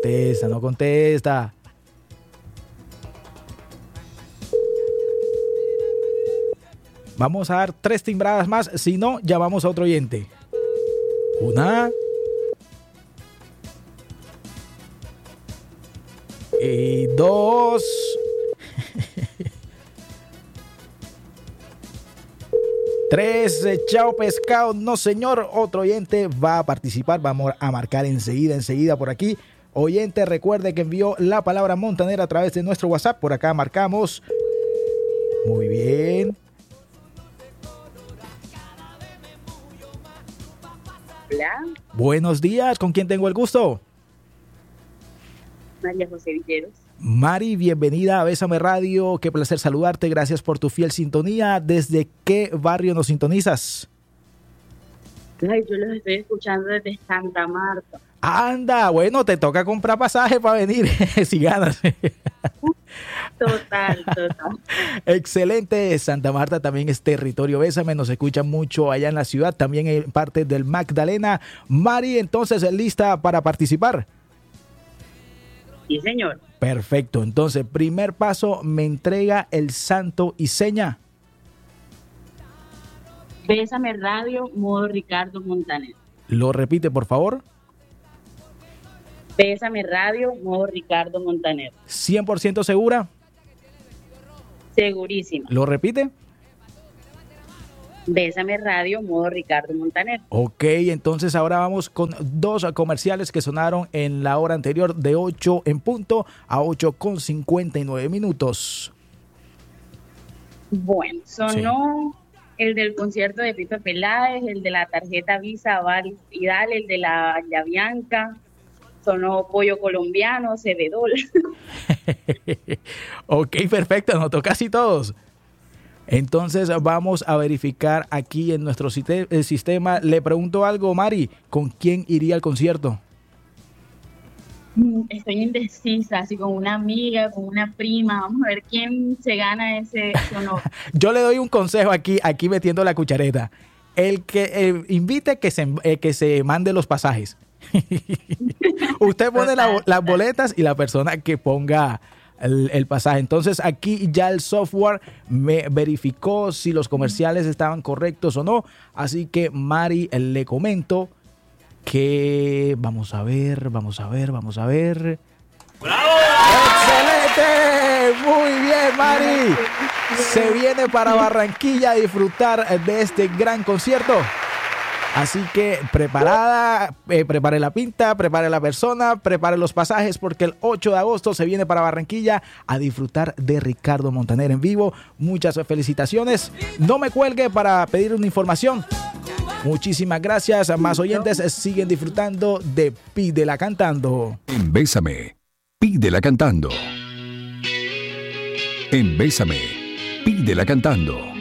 contesta, no contesta. Vamos a dar 3 timbradas más, si no, llamamos a otro oyente. 1 y 2. 3, chao pescado. No señor, otro oyente va a participar. Vamos a marcar enseguida por aquí. Oyente, recuerde que envió la palabra Montaner a través de nuestro WhatsApp. Por acá marcamos. Muy bien. Hola. Buenos días, ¿con quién tengo el gusto? María José Villeros. Mari, bienvenida a Bésame Radio, qué placer saludarte, gracias por tu fiel sintonía. ¿Desde qué barrio nos sintonizas? Ay, yo los estoy escuchando desde Santa Marta. Anda, bueno, te toca comprar pasaje para venir, si ganas. Total. Excelente, Santa Marta también es territorio Bésame, nos escuchan mucho allá en la ciudad, también en parte del Magdalena. Mari, entonces, ¿lista para participar? Sí, señor. Perfecto, entonces, primer paso, me entrega el santo y seña. Bésame Radio, modo Ricardo Montaner. ¿Lo repite, por favor? Bésame Radio, modo Ricardo Montaner. 100% segura. Segurísima. ¿Lo repite? Bésame Radio, modo Ricardo Montaner. Ok, entonces ahora vamos con 2 comerciales que sonaron en la hora anterior de 8 en punto a 8:59 minutos. Bueno, sonó el del concierto de Pipe Peláez, el de la tarjeta Visa, Aval y Dale, el de la Bianca. Sonó Pollo Colombiano, Cebedol. Ok, perfecto, anotó casi todos. Entonces vamos a verificar aquí en nuestro sistema. Le pregunto algo, Mari, ¿con quién iría al concierto? Estoy indecisa, así con una amiga, con una prima. Vamos a ver quién se gana ese honor. Yo le doy un consejo aquí metiendo la cuchareta. El que invite que se mande los pasajes. Usted pone las boletas y la persona que ponga el pasaje. Entonces aquí ya el software me verificó si los comerciales estaban correctos o no. Así que Mari, le comento que vamos a ver. ¡Bravo! ¡Excelente! Muy bien, Mari. Se viene para Barranquilla a disfrutar de este gran concierto. Así que preparada, prepare la pinta, prepare la persona, prepare los pasajes porque el 8 de agosto se viene para Barranquilla a disfrutar de Ricardo Montaner en vivo. Muchas felicitaciones. No me cuelgue para pedir una información. Muchísimas gracias. Más oyentes siguen disfrutando de Pídela Cantando. En Bésame, Pídela Cantando. En Bésame, Pídela Cantando.